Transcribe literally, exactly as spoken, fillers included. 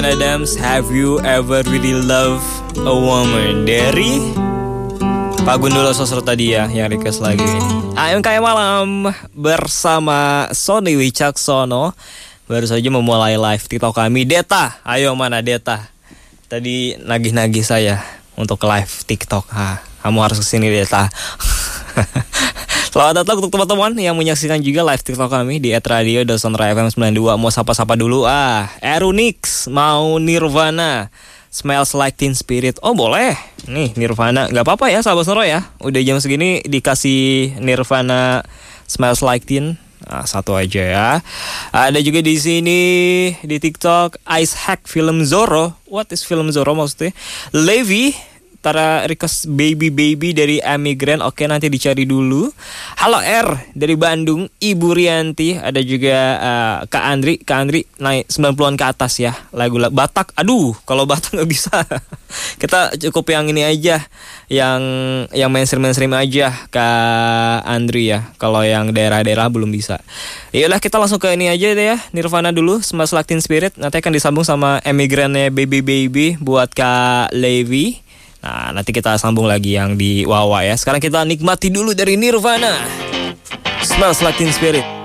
Adams, have you ever really loved a woman? Dari Pak Gundolo Sosro tadi ya, yang request lagi. Ayo kayak malam bersama Sony Wicaksono. Baru saja memulai live TikTok kami. Deta, ayo mana Deta? Tadi nagih-nagih saya untuk live TikTok. Ha, kamu harus kesini Deta. Selamat datang untuk teman-teman yang menyaksikan juga live TikTok kami di et radio dot sonora f m sembilan puluh dua. Mau sapa-sapa dulu ah. Erunix mau Nirvana Smells Like Teen Spirit. Oh boleh. Nih Nirvana, nggak apa-apa ya sahabat Sonora ya. Udah jam segini dikasih Nirvana Smells Like Teen. Nah, satu aja ya. Ada juga di sini di TikTok Ice Hack Film Zorro. What is Film Zorro maksudnya? Levi Tara request Baby Baby dari Emigran. Oke, nanti dicari dulu. Halo R dari Bandung, Ibu Rianti. Ada juga uh, Kak Andri. Kak Andri naik sembilan puluhan ke atas ya. Lagu Batak. Aduh, kalau Batak gak bisa. Kita cukup yang ini aja, Yang yang mainstream-mainstream aja Kak Andri ya. Kalau yang daerah-daerah belum bisa. Yaudah kita langsung ke ini aja deh ya. Nirvana dulu, Smells Like Teen Spirit. Nanti akan disambung sama Emigrannya Baby Baby buat Kak Levi. Nah, nanti kita sambung lagi yang di Wawa ya. Sekarang kita nikmati dulu dari Nirvana, Smells Like Teen Spirit.